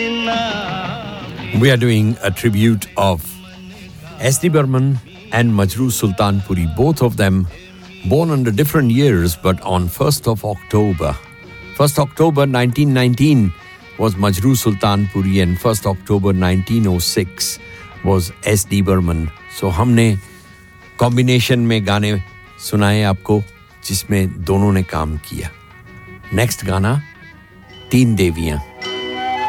We are doing a tribute of S.D. Burman and Majrooh Sultanpuri, both of them born under different years, but on 1st of October. 1st October 1919 was Majrooh Sultanpuri and 1st October 1906 was S.D. Burman. So हमने combination में गाने सुनाए आपको जिसमें दोनों ने काम किया. Next गाना तीन देवियां.